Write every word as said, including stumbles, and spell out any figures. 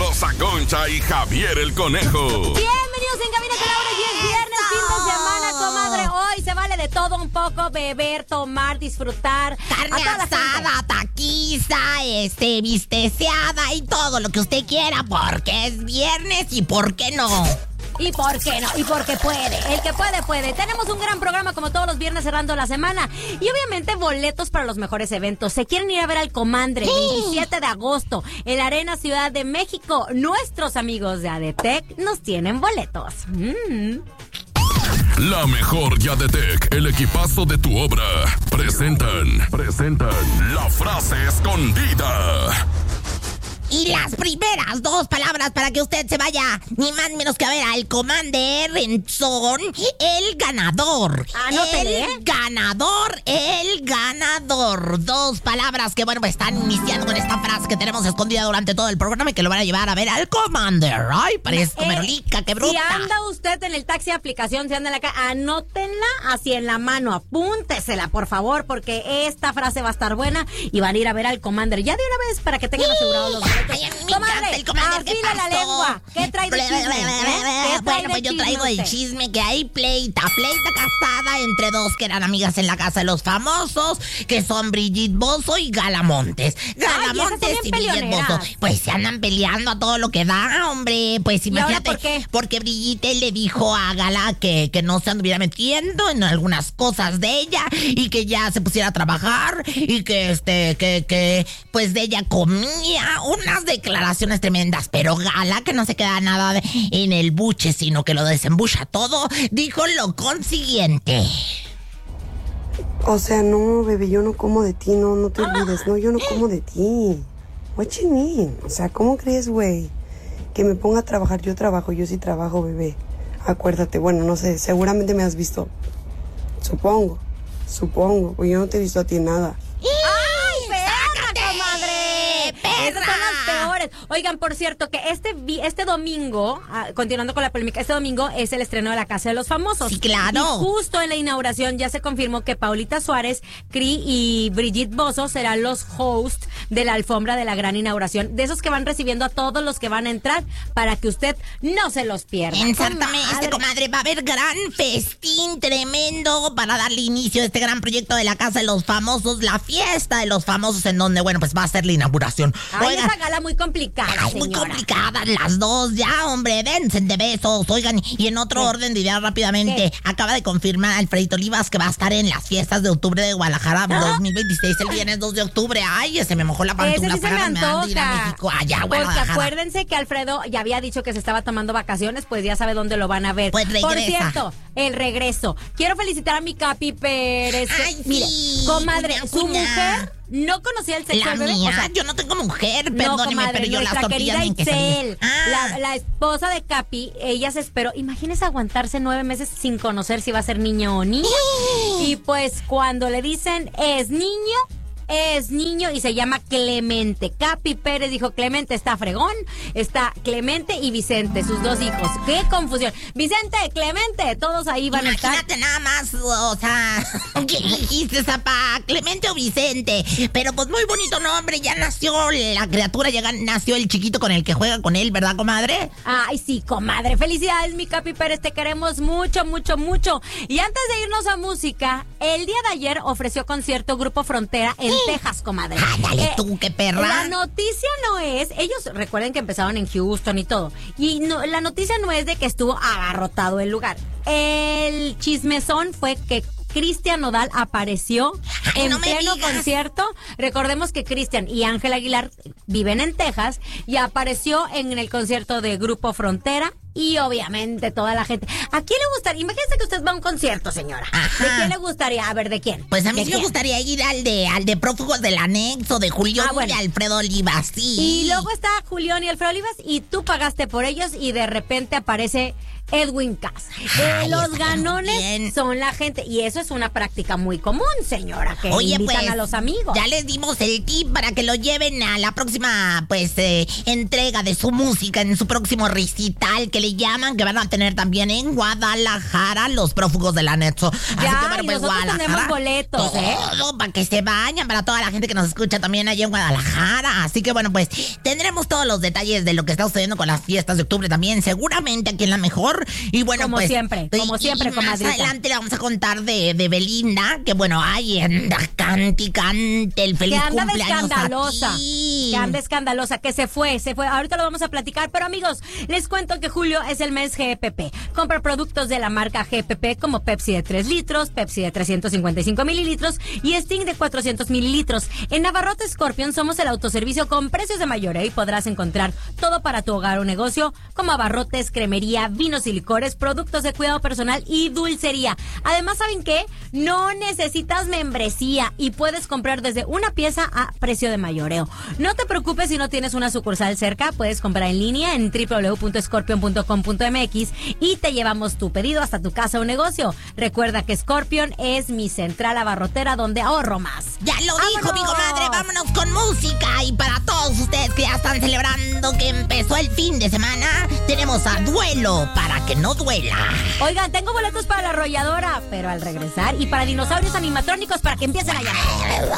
Rosa Concha y Javier el Conejo. Bienvenidos en Cabina con Laura y es viernes, fin de semana, comadre. Hoy se vale de todo un poco, beber, tomar, disfrutar. Carne asada, taquiza, este, bisteseada y todo lo que usted quiera, porque es viernes y por qué no. ¿Y por qué no? Y porque puede. El que puede, puede. Tenemos un gran programa como todos los viernes cerrando la semana. Y obviamente boletos para los mejores eventos. ¿Se quieren ir a ver al Comandre? Sí. veintisiete de agosto en la Arena Ciudad de México. Nuestros amigos de Adetec nos tienen boletos. Mm. La mejor Yadetec, el equipazo de tu obra. Presentan, presentan la frase escondida. Y las primeras dos palabras para que usted se vaya, ni más ni menos que a ver al Commander, son el ganador. Anótele. El ganador, el ganador. Dos palabras que, bueno, están iniciando con esta frase que tenemos escondida durante todo el programa y que lo van a llevar a ver al Commander. Ay, parezco eh, merolica, qué bruta. Si anda usted en el taxi de aplicación, si anda en la calle, anótenla así en la mano, apúntesela, por favor, porque esta frase va a estar buena y van a ir a ver al Commander. Ya de una vez para que tengan asegurados los boletos. Ay, a mí me encanta el Commander. ¿Qué afila la lengua. ¿Qué trae de chisme? ¿Eh? ¿Qué trae bueno, de pues yo chisme traigo usted? el chisme que hay pleita, pleita casada entre dos que eran amigas en la casa de los famosos, que son Brigitte Bozo y Gala Montes. Gala Ay, Montes y, y Brigitte Bozo, pues se andan peleando a todo lo que da, hombre. Pues imagínate, ¿por qué? Porque Brigitte le dijo a Gala que, que no se anduviera metiendo en algunas cosas de ella y que ya se pusiera a trabajar y que este, que, que pues de ella comía unas declaraciones tremendas, pero Gala, que no se queda nada de, en el buche, sino que lo desembucha todo, dijo lo consiguiente. O sea, no, bebé, yo no como de ti, no, no te olvides, no, yo no como de ti. What you mean? O sea, ¿cómo crees, güey? Que me ponga a trabajar, yo trabajo, yo sí trabajo, bebé. Acuérdate, bueno, no sé, seguramente me has visto. Supongo, supongo, pues yo no te he visto a ti en nada. ¡Ay, perra, comadre! Esas son las peores. Oigan, por cierto, que este vi- este domingo, ah, continuando con la polémica, este domingo es el estreno de La Casa de los Famosos. Sí, claro. Y justo en la inauguración ya se confirmó que Paulita Suárez, Cri y Brigitte Bozo serán los hosts de la alfombra de la gran inauguración. De esos que van recibiendo a todos los que van a entrar para que usted no se los pierda. Exactamente, Comadre. comadre, va a haber gran festín tremendo para darle inicio a este gran proyecto de la Casa de los Famosos, la fiesta de los famosos, en donde, bueno, pues va a ser la inauguración. Ay, Oigan, esa gala muy complicada, ay, muy señora. complicadas las dos, ya, hombre, dense de besos. Oigan, y en otro ¿Qué? orden de ideas rápidamente, ¿Qué? acaba de confirmar Alfredito Olivas que va a estar en las fiestas de octubre de Guadalajara dos mil veintiséis, el viernes dos de octubre. Ay, se me mojó la pantufla. Ese sí se me Páganme, han de ir a antoja. México, allá, Porque Guadalajara. acuérdense que Alfredo ya había dicho que se estaba tomando vacaciones, pues ya sabe dónde lo van a ver. Pues regresa. Por cierto, el regreso. Quiero felicitar a mi Capi Pérez. que- Ay, mire, sí, comadre, cuña, su cuña. mujer no conocía el sexo La del bebé. mía, O sea, yo no tengo mujer, no, perdóneme, comadre, pero yo las nuestra tortillas querida ni que Itzel, Ah. la, la esposa de Capi, ella se esperó. Imagínese aguantarse nueve meses sin conocer si va a ser niño o niña. Y pues cuando le dicen es niño, es niño y se llama Clemente. Capi Pérez dijo, Clemente está fregón, está Clemente y Vicente, sus dos hijos. ¡Qué confusión! Vicente, Clemente, todos ahí van a estar. Imagínate nada más, o sea, ¿qué dijiste, Zapa? ¿Clemente o Vicente? Pero pues muy bonito nombre, ya nació la criatura, ya nació el chiquito con el que juega con él, ¿verdad, comadre? Ay, sí, comadre. Felicidades, mi Capi Pérez. Te queremos mucho, mucho, mucho. Y antes de irnos a música, el día de ayer ofreció concierto Grupo Frontera en Texas, comadre. Ándale Eh, tú, qué perra. La noticia no es, ellos recuerden que empezaron en Houston y todo. Y no, la noticia no es de que estuvo abarrotado el lugar. El chismezón fue que Cristian Nodal apareció Ay, en no me pleno digas. concierto. Recordemos que Cristian y Ángel Aguilar viven en Texas y apareció en el concierto de Grupo Frontera. Y obviamente toda la gente. ¿A quién le gustaría? Imagínese que usted va a un concierto, señora. Ajá. ¿De quién le gustaría? A ver, ¿de quién? Pues a mí ¿De sí me quién? gustaría ir al de al de Prófugos del Anexo, de Julio Ah, bueno. y Alfredo Olivas, sí. Y luego está Julián y Alfredo Olivas y tú pagaste por ellos y de repente aparece Edwin Cass. Ay, Eh, los está ganones bien. son la gente, y eso es una práctica muy común, señora, que Oye, invitan pues, a los amigos. ya les dimos el tip para que lo lleven a la próxima, pues, eh, entrega de su música, en su próximo recital que le llaman, que van a tener también en Guadalajara, los prófugos de la Netso. Así Ya, que, bueno, y pues, nosotros tenemos boletos, ¿eh? todo, para que se vayan, para toda la gente que nos escucha también allá en Guadalajara. Así que, bueno, pues, tendremos todos los detalles de lo que está sucediendo con las fiestas de octubre también, seguramente aquí en La Mejor. Y bueno, Como pues, siempre, como y- siempre, y más comadrita. adelante le vamos a contar de, de Belinda, que bueno, ay, anda, cante y cante el Que feliz anda de cumpleaños escandalosa. a ti. Que anda escandalosa, que se fue, se fue. Ahorita lo vamos a platicar, pero amigos, les cuento que julio es el mes G P P. Compra productos de la marca G P P como Pepsi de tres litros, Pepsi de trescientos cincuenta y cinco mililitros y Sting de cuatrocientos mililitros. En Navarrote Scorpion somos el autoservicio con precios de mayoreo y podrás encontrar todo para tu hogar o negocio, como abarrotes, cremería, vinos y licores, productos de cuidado personal y dulcería. Además, ¿saben qué? No necesitas membresía y puedes comprar desde una pieza a precio de mayoreo. No te preocupes si no tienes una sucursal cerca, puedes comprar en línea en doble u doble u doble u punto scorpion punto com punto m x y te llevamos tu pedido hasta tu casa o negocio. Recuerda que Scorpion es mi central abarrotera donde ahorro más. Ya lo dijo mi ¡Vámonos! comadre, vámonos con música. Y para todos ustedes que ya están celebrando que empezó el fin de semana, tenemos a Duelo para que no duela. Oigan, tengo boletos para la arrolladora, pero al regresar, y para dinosaurios animatrónicos para que empiecen a llamar.